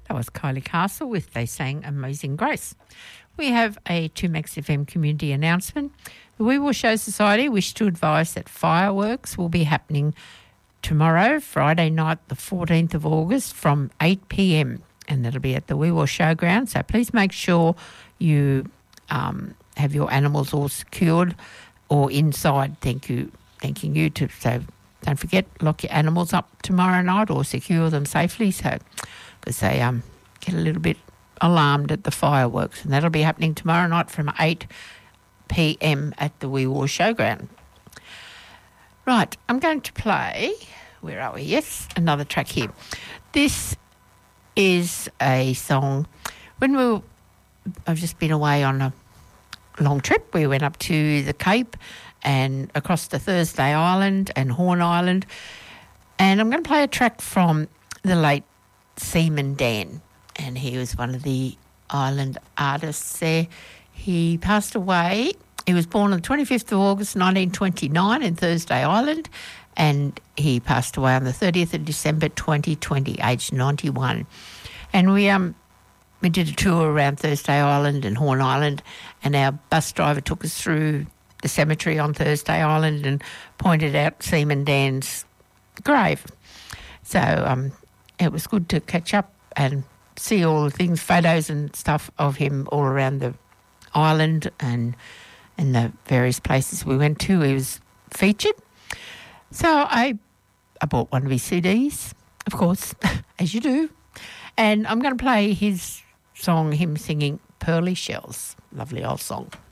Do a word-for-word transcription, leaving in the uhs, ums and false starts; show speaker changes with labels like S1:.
S1: That was Kylie Castle with They Sang Amazing Grace. We have a two Max F M community announcement. The We Will Show Society wish to advise that fireworks will be happening tomorrow, Friday night, the fourteenth of August, from eight p.m, and that'll be at the We Will Showground. So please make sure you um, have your animals all secured or inside. Thank you, thanking you to so. Don't forget, lock your animals up tomorrow night or secure them safely, so because they um get a little bit alarmed at the fireworks, and that'll be happening tomorrow night from eight p.m. at the Wee Waa Showground. Right, I'm going to play, where are we? Yes, another track here. This is a song, when we were, I've just been away on a long trip. We went up to the Cape and across to Thursday Island and Horn Island, and I'm going to play a track from the late Seaman Dan, and he was one of the island artists there. He passed away. He was born on the twenty-fifth of August nineteen twenty-nine in Thursday Island, and he passed away on the thirtieth of December twenty twenty, aged ninety-one. And we um we did a tour around Thursday Island and Horn Island, and our bus driver took us through the cemetery on Thursday Island and pointed out Seaman Dan's grave. So um, it was good to catch up and see all the things, photos and stuff of him all around the island and and the various places we went to. He was featured. So I I bought one of his C Ds, of course, as you do, and I'm going to play his song, him singing Pearly Shells. Lovely old song.